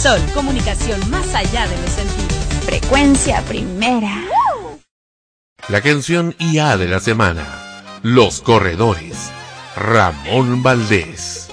Sol, comunicación más allá de los sentidos. Frecuencia primera. La canción IA de la semana. Los Corredores. Ramón Valdés.